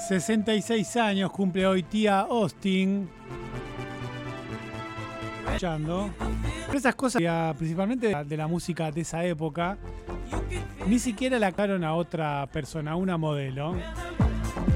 66 años cumple hoy tía Austin. Escuchando. Pero esas cosas, principalmente de la música de esa época, ni siquiera la cagaron a otra persona, a una modelo.